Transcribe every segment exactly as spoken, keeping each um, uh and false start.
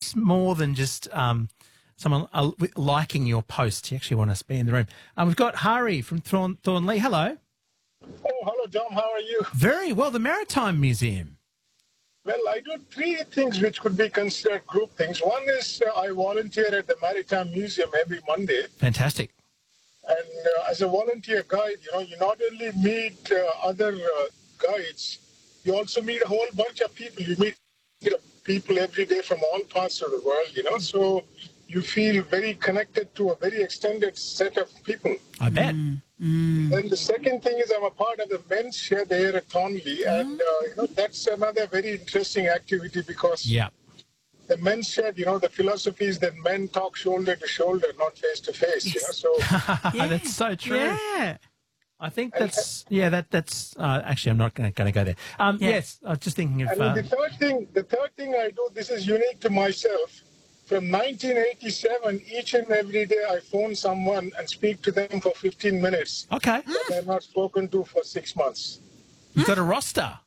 it's more than just um, someone uh, liking your post. You actually want to be in the room. Uh, we've got Hari from Thorn- Thornley. Hello. Oh, hello, Dom. How are you? Very well. The Maritime Museum. Well, I do three things which could be considered group things. One is uh, I volunteer at the Maritime Museum every Monday. Fantastic. And uh, as a volunteer guide, you know, you not only meet uh, other uh, guides, you also meet a whole bunch of people. You meet you know, people every day from all parts of the world, you know, so you feel very connected to a very extended set of people. I bet. Mm. Mm. Then the second thing is I'm a part of the men's shed there at Thornley, and uh, you know, that's another very interesting activity because Yeah. the men's shed, you know, the philosophy is that men talk shoulder to shoulder, not face to face. You know, so Yeah. That's so true. Yeah. I think that's yeah. That that's uh, actually I'm not going to go there. Um, Yeah. Yes, I was just thinking of. and Uh, the third thing, the third thing I do, this is unique to myself. From nineteen eighty-seven, each and every day I phone someone and speak to them for fifteen minutes. okay, That I've not spoken to for six months. you've got a roster.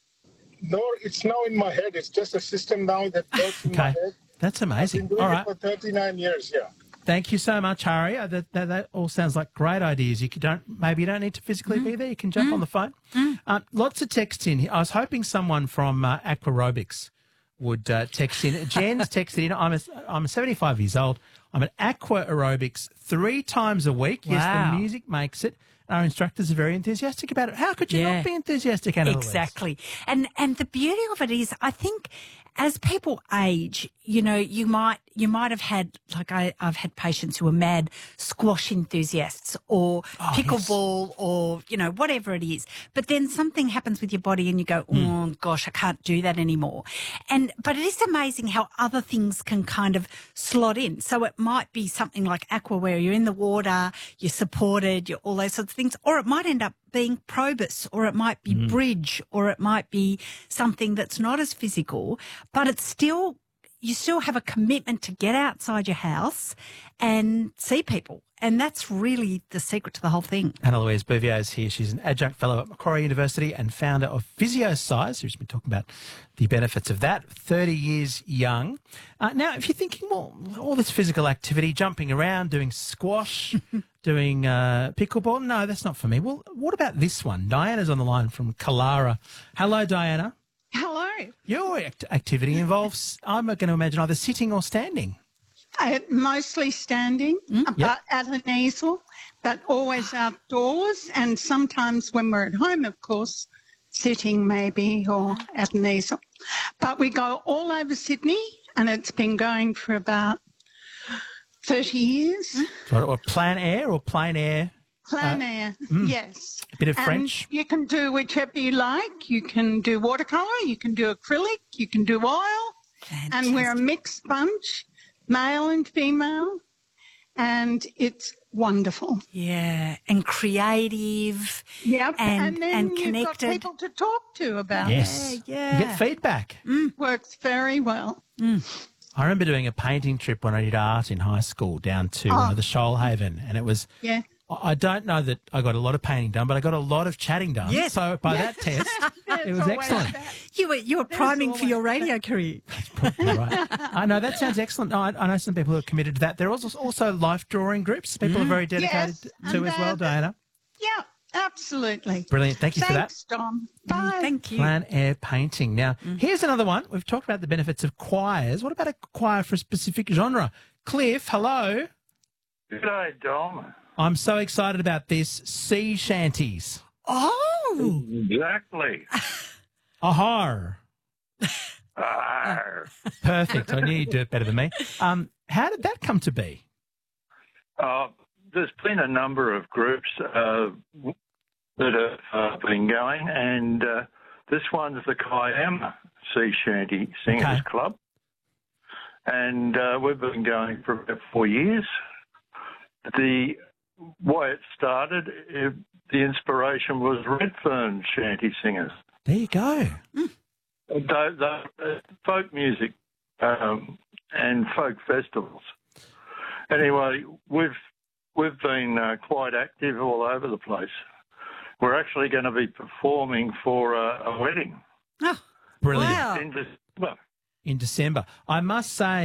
No, it's now in my head. It's just a system now that works in my Okay, head. that's I've been amazing. doing All it right, for thirty-nine years, yeah. thank you so much, Hari. Uh, That, that that all sounds like great ideas. You could don't maybe you don't need to physically be there. You can jump on the phone. Uh, lots of texts in. I was hoping someone from uh, Aquarobics would uh, text in. Jen's texted in. I'm a, I'm seventy-five years old. I'm at Aqua Aerobics three times a week. Yes, Wow. the music makes it. Our instructors are very enthusiastic about it. How could you Yeah. not be enthusiastic, Anna Louise? Exactly. And and the beauty of it is, I think, as people age, you know, you might you might have had, like I, I've had patients who are mad squash enthusiasts or Oh, pickleball or, you know, whatever it is. But then something happens with your body and you go, oh, gosh, I can't do that anymore. And but it is amazing how other things can kind of slot in. So it might be something like aqua where you're in the water, you're supported, you're all those sorts of things, or it might end up being probus, or it might be bridge, or it might be something that's not as physical, but it's still, you still have a commitment to get outside your house and see people. And that's really the secret to the whole thing. Anna Louise Bouvier is here. She's an adjunct fellow at Macquarie University and founder of PhysioSize, who's been talking about the benefits of that, thirty years young. Uh, now, if you're thinking, well, all this physical activity, jumping around, doing squash, doing uh, pickleball, no, that's not for me. Well, what about this one? Diana's on the line from Kalara. Hello, Diana. Hello. Your act- activity involves, I'm going to imagine, either sitting or standing. Uh, mostly standing, uh, Yep. but at an easel, but always outdoors. And sometimes when we're at home, of course, sitting maybe or at an easel. But we go all over Sydney, and it's been going for about thirty years. Or, or plein air or plain air? Plein air, yes. A bit of And French? you can do whichever you like. You can do watercolour, you can do acrylic, you can do oil. And we're a mixed bunch, male and female, and it's wonderful. Yeah, and creative. Yep, And- then and you've connected. got people to talk to about Yes. Yeah, yeah. You get feedback. it. Works very well. I remember doing a painting trip when I did art in high school down to uh, the Shoalhaven, and it was. Yeah. I I don't know that I got a lot of painting done, but I got a lot of chatting done. Yes. So by that test, it was always excellent. that. You were you were priming for your radio career. Right. I know that sounds excellent. I, I know some people who are committed to that. There are also also life drawing groups. People are very dedicated Yes, to and as well, they're- Diana. Yeah, absolutely. Brilliant. Thank you for that. Thanks, Dom. Bye. Thank you. Plein air painting. Now, here's another one. We've talked about the benefits of choirs. What about a choir for a specific genre? Cliff, hello. Good day, Dom. I'm so excited about this. Sea shanties. Oh, Exactly. Ahar. Arr. Perfect. I knew you'd do it better than me. Um, how did that come to be? Uh, there's been a number of groups uh, that have uh, been going, and uh, this one's the Kiama Sea Shanty Singers Okay. Club. And uh, we've been going for about four years. The way it started, it, the inspiration was Redfern Shanty Singers. There you go. The, the, uh, folk music um, and folk festivals. Anyway, we've we've been uh, quite active all over the place. We're actually going to be performing for a, a wedding oh, Brilliant. wow. in December. In December. I must say,